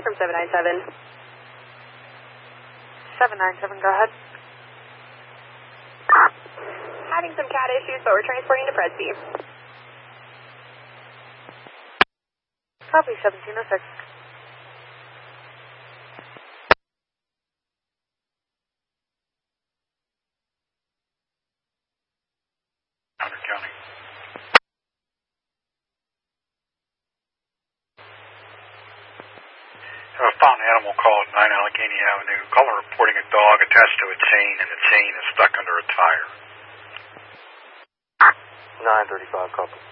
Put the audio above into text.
County from 797. 797, go ahead. Having some cat issues, but we're transporting to Presby. Copy, 1706. County. Have a found animal called 9 Allegheny Avenue. Caller reporting a dog attached to a chain, and the chain is stuck under a tire. 935, copy.